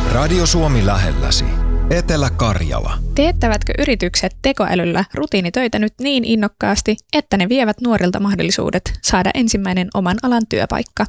Radio Suomi lähelläsi. Etelä-Karjala. Teettävätkö yritykset tekoälyllä rutiinitöitä nyt niin innokkaasti, että ne vievät nuorilta mahdollisuudet saada ensimmäinen oman alan työpaikka?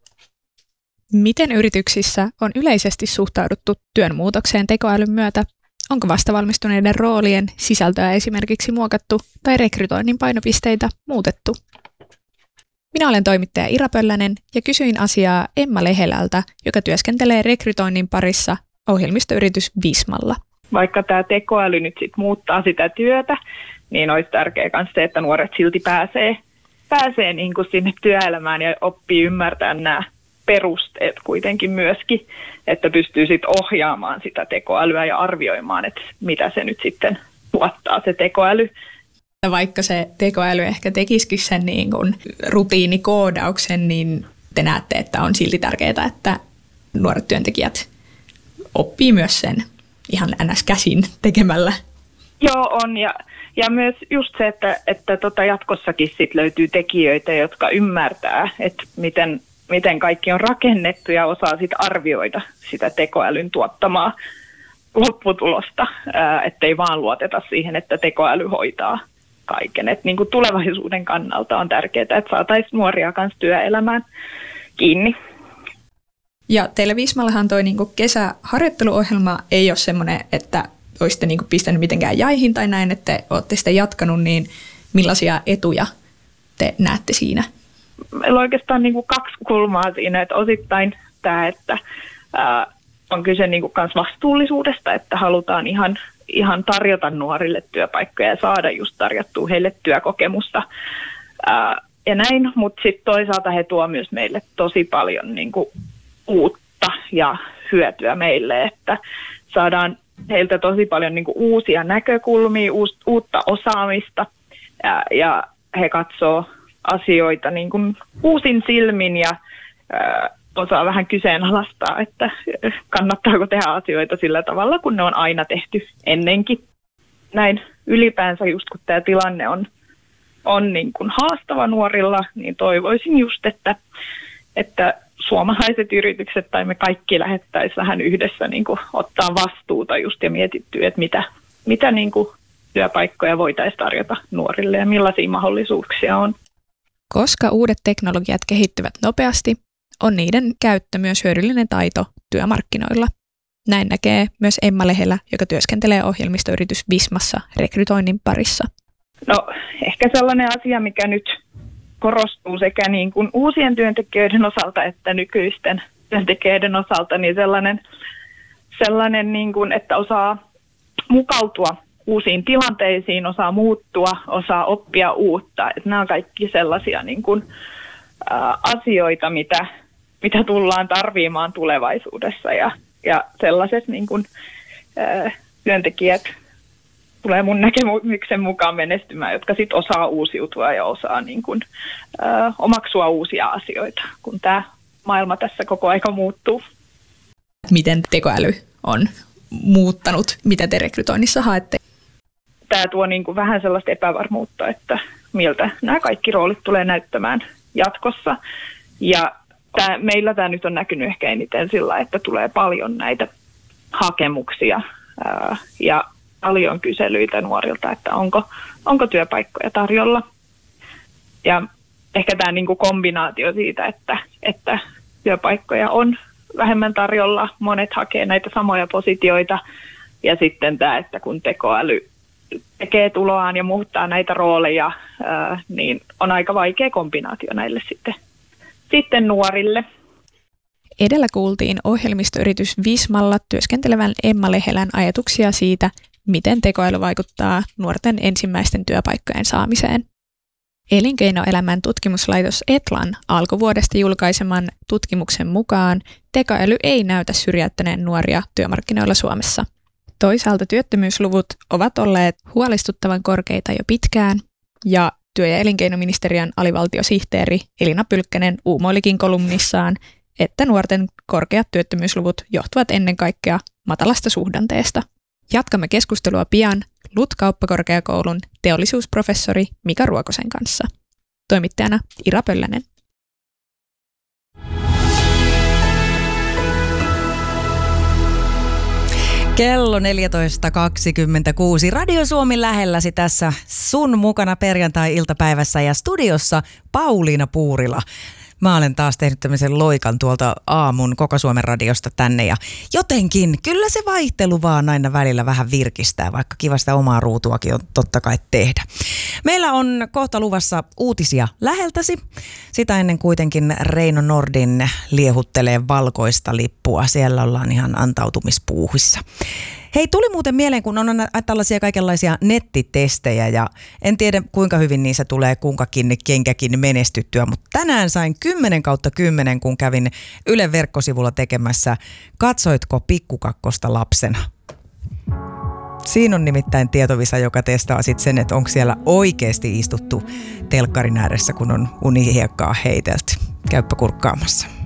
Miten yrityksissä on yleisesti suhtauduttu työn muutokseen tekoälyn myötä? Onko vastavalmistuneiden roolien sisältöä esimerkiksi muokattu tai rekrytoinnin painopisteitä muutettu? Minä olen toimittaja Ira Pöllänen ja kysyin asiaa Emma Lehelältä, joka työskentelee rekrytoinnin parissa ohjelmistoyritys Vismalla. Vaikka tämä tekoäly nyt sit muuttaa sitä työtä, niin olisi tärkeää myös se, että nuoret silti pääsee niin kuin sinne työelämään ja oppii ymmärtämään nämä perusteet kuitenkin myöskin, että pystyy sitten ohjaamaan sitä tekoälyä ja arvioimaan, että mitä se nyt sitten tuottaa se tekoäly. Vaikka se tekoäly ehkä tekisikin sen niin kuin rutiinikoodauksen, niin te näette, että on silti tärkeää, että nuoret työntekijät oppii myös sen ihan NS-käsin tekemällä. Joo, on. Ja myös just se, että jatkossakin sit löytyy tekijöitä, jotka ymmärtää, että miten kaikki on rakennettu ja osaa sit arvioida sitä tekoälyn tuottamaa lopputulosta, ettei vaan luoteta siihen, että tekoäly hoitaa kaiken. Et niin kuin tulevaisuuden kannalta on tärkeää, että saataisiin nuoria kanssa työelämään kiinni. Ja teille Vismallahan toi niin kuin kesäharjoitteluohjelma ei ole semmoinen, että olisitte niin kuin pistänyt mitenkään jäihin tai näin, että olette sitä jatkanut, niin millaisia etuja te näette siinä? Meillä on oikeastaan niin kuin kaksi kulmaa siinä, että osittain tämä, että on kyse niin kuin kans vastuullisuudesta, että halutaan ihan tarjota nuorille työpaikkoja ja saada just tarjottua heille työkokemusta ja näin, mutta sitten toisaalta he tuo myös meille tosi paljon niin kuin uutta ja hyötyä meille, että saadaan heiltä tosi paljon niin kuin uusia näkökulmia, uutta osaamista ja he katsoo asioita niin kuin uusin silmin ja osaa vähän kyseenalaistaa, että kannattaako tehdä asioita sillä tavalla, kun ne on aina tehty ennenkin. Näin ylipäänsä just kun tämä tilanne on niin kuin haastava nuorilla, niin toivoisin just, että suomalaiset yritykset tai me kaikki lähettäisiin vähän yhdessä niin kuin ottaa vastuuta just ja mietittyä, että mitä niin kuin työpaikkoja voitaisiin tarjota nuorille ja millaisia mahdollisuuksia on. Koska uudet teknologiat kehittyvät nopeasti, on niiden käyttö myös hyödyllinen taito työmarkkinoilla. Näin näkee myös Emma Lehelä, joka työskentelee ohjelmistoyritys Vismassa rekrytoinnin parissa. No ehkä sellainen asia, mikä nyt korostuu sekä niin kuin uusien työntekijöiden osalta että nykyisten työntekijöiden osalta, niin sellainen niin kuin, että osaa mukautua uusiin tilanteisiin, osaa muuttua, osaa oppia uutta. Että nämä on kaikki sellaisia niin kuin, asioita, mitä tullaan tarvimaan tulevaisuudessa ja sellaiset niin kuin, työntekijät tulee mun näkemyksen mukaan menestymään, jotka sitten osaa uusiutua ja osaa niin kuin, omaksua uusia asioita, kun tämä maailma tässä koko aika muuttuu. Miten tekoäly on muuttanut, mitä te rekrytoinnissa haette? Tämä tuo niin kuin vähän sellaista epävarmuutta, että miltä nämä kaikki roolit tulee näyttämään jatkossa. Ja meillä tämä nyt on näkynyt ehkä eniten sillä, että tulee paljon näitä hakemuksia ja paljon kyselyitä nuorilta, että onko työpaikkoja tarjolla. Ja ehkä tämä niin kuin kombinaatio siitä, että työpaikkoja on vähemmän tarjolla, monet hakee näitä samoja positioita ja sitten tämä, että kun tekoäly tekee tuloaan ja muuttaa näitä rooleja, niin on aika vaikea kombinaatio näille sitten nuorille. Edellä kuultiin ohjelmistoyritys Vismalla työskentelevän Emma Lehelän ajatuksia siitä, miten tekoäly vaikuttaa nuorten ensimmäisten työpaikkojen saamiseen. Elinkeinoelämän tutkimuslaitos Etlan alkuvuodesta julkaiseman tutkimuksen mukaan tekoäly ei näytä syrjäyttäneen nuoria työmarkkinoilla Suomessa. Toisaalta työttömyysluvut ovat olleet huolestuttavan korkeita jo pitkään, ja työ- ja elinkeinoministeriön alivaltiosihteeri Elina Pylkkänen uumoilikin kolumnissaan, että nuorten korkeat työttömyysluvut johtuvat ennen kaikkea matalasta suhdanteesta. Jatkamme keskustelua pian LUT-kauppakorkeakoulun teollisuusprofessori Mika Ruokosen kanssa. Toimittajana Ira Pöllänen. Kello 14.26. Radio Suomi lähelläsi tässä sun mukana perjantai-iltapäivässä ja studiossa Pauliina Puurila. Mä olen taas tehnyt tämmöisen loikan tuolta aamun Koko Suomen radiosta tänne ja jotenkin kyllä se vaihtelu vaan aina välillä vähän virkistää, vaikka kiva sitä omaa ruutuakin on totta kai tehdä. Meillä on kohta luvassa uutisia läheltäsi. Sitä ennen kuitenkin Reino Nordin liehuttelee valkoista lippua. Siellä ollaan ihan antautumispuuhissa. Hei, tuli muuten mieleen, kun on tällaisia kaikenlaisia nettitestejä ja en tiedä kuinka hyvin niissä tulee kenkäkin menestyttyä, mutta tänään sain 10/10, kun kävin Ylen verkkosivulla tekemässä Katsoitko Pikkukakkosta lapsena? Siinä on nimittäin tietovisa, joka testaa sitten sen, että onko siellä oikeasti istuttu telkkarin ääressä, kun on unihiekkaa heitelty. Käyppä kurkkaamassa.